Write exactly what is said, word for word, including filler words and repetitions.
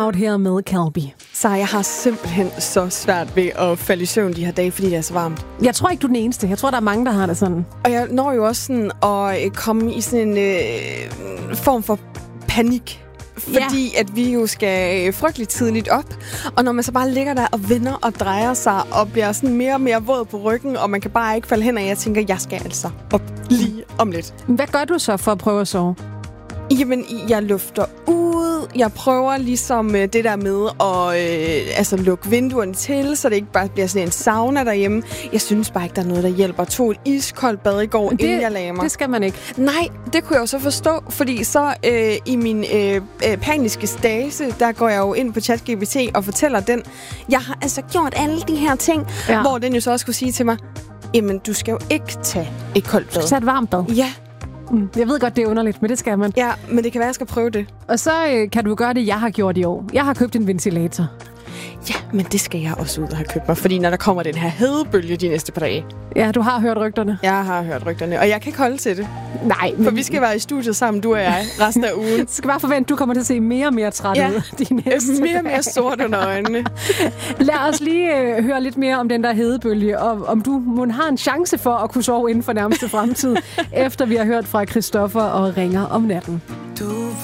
Out her med Calbi. Så jeg har simpelthen så svært ved at falde i søvn de her dage, fordi det er så varmt. Jeg tror ikke, du er den eneste. Jeg tror, der er mange, der har det sådan. Og jeg når jo også sådan at komme i sådan en øh, form for panik. Fordi ja. at vi jo skal frygteligt tidligt op. Og når man så bare ligger der og vender og drejer sig og bliver sådan mere og mere våd på ryggen, og man kan bare ikke falde hen, og jeg tænker, jeg skal altså op lige om lidt. Hvad gør du så for at prøve at sove? Jamen, jeg lufter ud. Jeg prøver ligesom øh, det der med at øh, altså, lukke vinduerne til, så det ikke bare bliver sådan en sauna derhjemme. Jeg synes bare ikke, der er noget, der hjælper. Jeg tog et iskoldt bad i går, det, inden jeg lagde mig. Det skal man ikke. Nej, det kunne jeg jo så forstå, fordi så øh, i min øh, øh, paniske stase, der går jeg jo ind på ChatGPT og fortæller den, jeg har altså gjort alle de her ting, ja. Hvor den jo så også skulle sige til mig, jamen, du skal jo ikke tage et koldt bad. Du skal tage et varmt bad. Ja. Mm. Jeg ved godt, det er underligt, men det skal man. Ja, men det kan være, jeg skal prøve det. Og så øh, kan du gøre det, jeg har gjort i år. Jeg har købt en ventilator. Ja, men det skal jeg også ud og have købt mig, fordi når der kommer den her hedebølge de næste par dage. Ja, du har hørt rygterne. Jeg har hørt rygterne, og jeg kan ikke holde til det. Nej. Men... For vi skal være i studiet sammen, du og jeg, resten af ugen. Du skal bare forvente, at du kommer til at se mere og mere træt ja. ud de næste mere og mere sort under øjnene. Lad os lige øh, høre lidt mere om den der hedebølge, og om du må har en chance for at kunne sove inden for nærmeste fremtid, efter vi har hørt fra Christoffer og Ringer om natten. Du